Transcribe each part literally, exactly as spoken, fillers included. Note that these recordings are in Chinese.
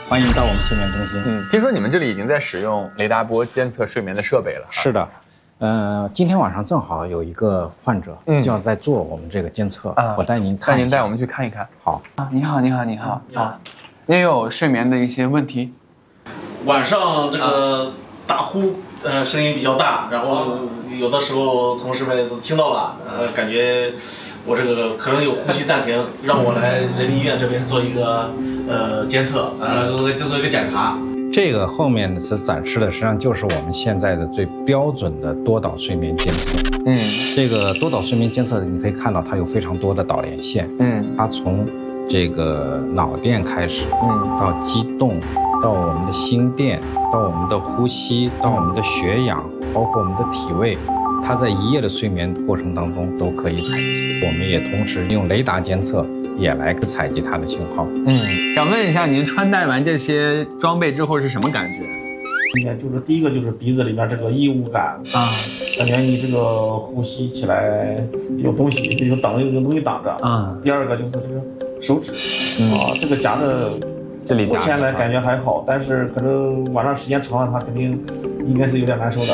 欢迎到我们睡眠中心。 嗯，听说你们这里已经在使用雷达波监测睡眠的设备了。 是的，呃，今天晚上正好有一个患者就要在做我们这个监测，嗯、我带您看一下。 带您带我们去看一看。 好啊，你好，你好，你好啊，也有睡眠的一些问题。 晚上这个打呼，呃，声音比较大，然后有的时候同事们都听到了，呃，感觉我这个可能有呼吸暂停，让我来人民医院这边做一个呃监测，然后就做一个检查。 这个后面是展示的，实际上就是我们现在的最标准的多导睡眠监测。嗯，这个多导睡眠监测，你可以看到它有非常多的导连线。嗯，它从这个脑电开始，嗯，到激动，到我们的心电，到我们的呼吸，到我们的血氧，包括我们的体位，它在一夜的睡眠过程当中都可以采集。我们也同时用雷达监测。也来采集它的信号。 嗯，想问一下，您穿戴完这些装备之后是什么感觉？ 应该就是第一个就是鼻子里面这个异物感啊，感觉你这个呼吸起来有东西，有挡着有东西挡着啊。第二个就是这个手指、嗯、啊，这个夹着， 这里目前来感觉还好，但是可能晚上时间长了，它肯定应该是有点难受的。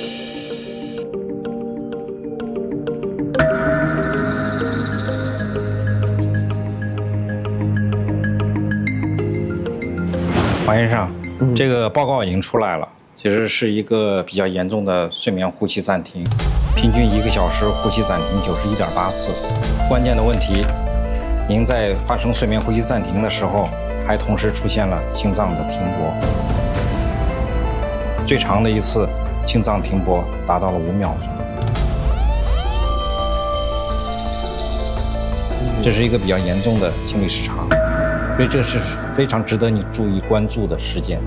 黄先生，这个报告已经出来了，其实是一个比较严重的睡眠呼吸暂停，平均一个小时呼吸暂停九十一点八次。关键的问题，您在发生睡眠呼吸暂停的时候，还同时出现了心脏的停泊，最长的一次心脏停泊达到了五秒钟，这是一个比较严重的心律失常。所以这是非常值得你注意关注的事件。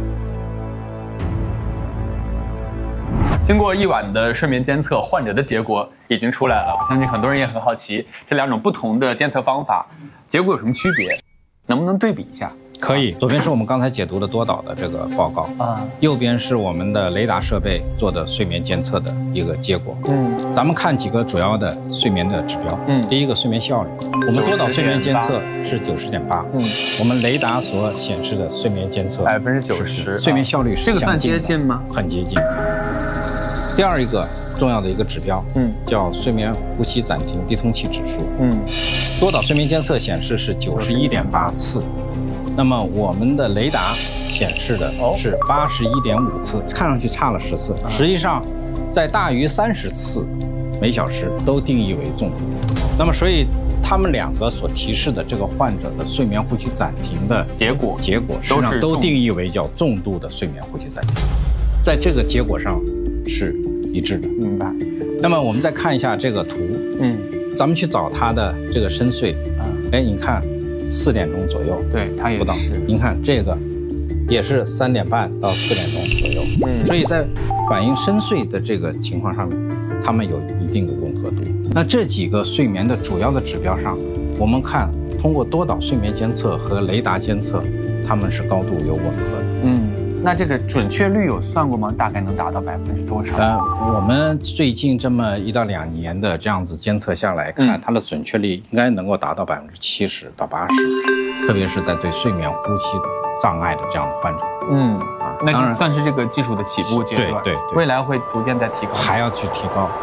经过一晚的睡眠监测，患者的结果已经出来了。我相信很多人也很好奇，这两种不同的监测方法结果有什么区别？能不能对比一下？ 可以，左边是我们刚才解读的多导的这个报告啊，右边是我们的雷达设备做的睡眠监测的一个结果。嗯，咱们看几个主要的睡眠的指标。嗯，第一个睡眠效率，我们多导睡眠监测是九十点八，嗯，我们雷达所显示的睡眠监测百分之九十， 睡眠效率是这个算接近吗？ 很接近。第二一个重要的一个指标，嗯，叫睡眠呼吸暂停低通气指数。嗯，多导睡眠监测显示是九十一点八次。那么我们的雷达显示的是八十一点五次，看上去差了十次，实际上在大于三十次每小时都定义为重度。那么所以他们两个所提示的这个患者的睡眠呼吸暂停的结果结果实际上都定义为叫重度的睡眠呼吸暂停，在这个结果上是一致的。 明白。 那么我们再看一下这个图，嗯，咱们去找他的这个深睡，啊，哎，你看。四点钟左右， 对，它也是。 您看这个，也是三点半到四点钟左右。嗯，所以在反映深睡的这个情况上面，它们有一定的吻合度。那这几个睡眠的主要的指标上，我们看通过多导睡眠监测和雷达监测，它们是高度有吻合的。 嗯。那这个准确率有算过吗？大概能达到百分之多少？ 呃，我们最近这么一到两年的这样子监测下来看，嗯、它的准确率应该能够达到百分之七十到八十，特别是在对睡眠呼吸障碍的这样的患者。嗯啊，那就算是这个技术的起步阶段， 对 对, 对， 未来会逐渐在提高， 还要去提高。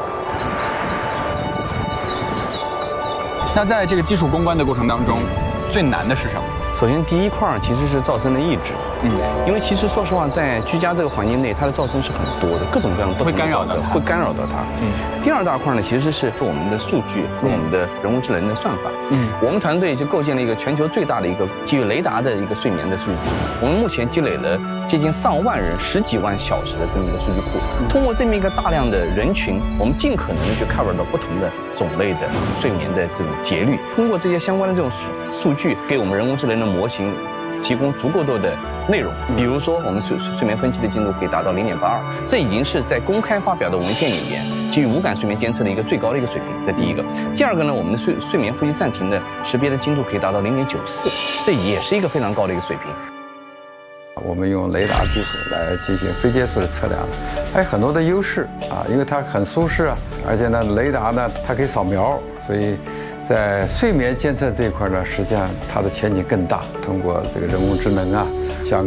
那在这个技术攻关的过程当中，最难的是什么？ 首先，第一块其实是噪声的抑制，嗯，因为其实说实话，在居家这个环境内，它的噪声是很多的，各种各样的不同的噪声会干扰到它。嗯，第二大块呢，其实是我们的数据和我们的人工智能的算法。嗯，我们团队就构建了一个全球最大的一个基于雷达的一个睡眠的数据。我们目前积累了接近上万人、十几万小时的这么一个数据库。通过这么一个大量的人群，我们尽可能的去 cover 到不同的种类的睡眠的这种节律。通过这些相关的这种数据，给我们人工智能的模型提供足够多的内容，比如说我们睡睡眠分期的精度可以达到零点八二，这已经是在公开发表的文献里面基于无感睡眠监测的一个最高的一个水平。这第一个。第二个呢，我们的睡睡眠呼吸暂停的识别的精度可以达到零点九四，这也是一个非常高的一个水平。 我们用雷达技术来进行非接触的测量，还有很多的优势啊，因为它很舒适啊，而且呢，雷达呢它可以扫描，所以在睡眠监测这一块呢，实际上它的前景更大。通过这个人工智能啊，